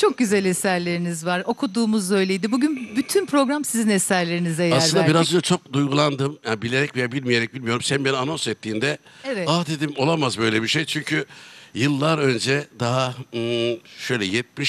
Çok güzel eserleriniz var. Okuduğumuz öyleydi. Bugün bütün program sizin eserlerinize yer Aslında verdik. biraz önce çok duygulandım. Yani bilerek veya bilmeyerek bilmiyorum. Sen beni anons ettiğinde Evet. dedim olamaz böyle bir şey. Çünkü yıllar önce daha şöyle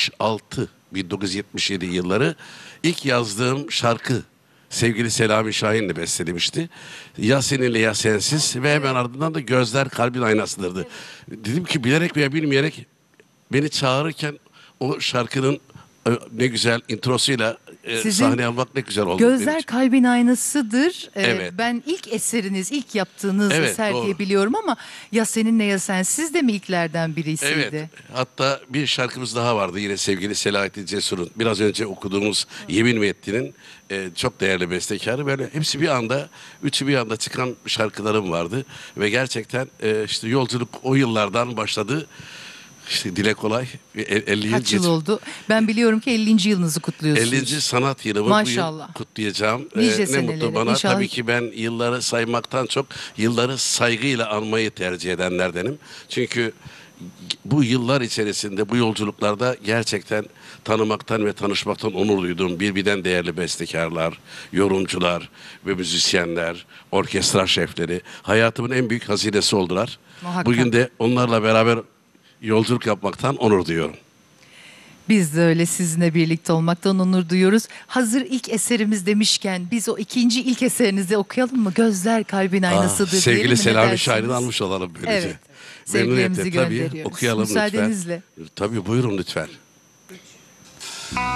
1977 yılları ilk yazdığım şarkı sevgili Selami Şahin'le bestelemişti. Ya seninle ya sensiz ve hemen ardından da gözler kalbin aynasıdırdı. Dedim ki bilerek veya bilmeyerek beni çağırırken o şarkının ne güzel introsuyla Sizin sahneye almak ne güzel oldu. benim Gözler için. Kalbin Aynasıdır. Evet. Ben ilk eseriniz, ilk yaptığınız Evet, eser doğru. diye biliyorum ama Ya Seninle Ya Sensiz de mi ilklerden birisiydi? Evet. Hatta bir şarkımız daha vardı yine sevgili Selahattin Cesur'un. Biraz önce okuduğumuz Yemin Mi Ettin'in çok değerli bestekarı. Böyle hepsi bir anda, üçü bir anda çıkan şarkılarım vardı. Ve gerçekten işte yolculuk o yıllardan başladı. İşte dile kolay. 50 yıl Kaç yıl geç. oldu? Ben biliyorum ki 50. yılınızı kutluyorsunuz. 50. sanat yılımı bu Maşallah. yıl kutlayacağım. Nice Ne senelere. mutlu bana. İnşallah. Tabii ki ben yılları saymaktan çok yılları saygıyla anmayı tercih edenlerdenim. Çünkü bu yıllar içerisinde bu yolculuklarda gerçekten tanımaktan ve tanışmaktan onur duyduğum birbirinden değerli bestekarlar, yorumcular ve müzisyenler, orkestra şefleri hayatımın en büyük hazinesi oldular. Muhakkak. Bugün de onlarla beraber yolculuk yapmaktan onur duyuyorum. Biz de öyle sizinle birlikte olmaktan onur duyuyoruz. Hazır ilk eserimiz demişken biz o ikinci ilk eserinizi okuyalım mı? Gözler Kalbin Aynasıdır diyelim mi? Sevgili Ne Selami dersiniz? Şahin'i almış olalım böylece. Evet. Sevgilerimizi Memnuniyetle tabii gönderiyoruz. okuyalım Müsaadenizle. lütfen. Tabii buyurun lütfen.